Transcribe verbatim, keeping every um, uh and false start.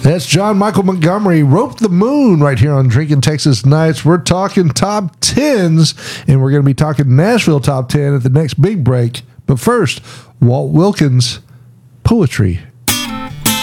That's John Michael Montgomery, Rope the Moon, right here on Drinking Texas Nights. We're talking top tens, and we're going to be talking Nashville top ten at the next big break. But first, Walt Wilkins, Poetry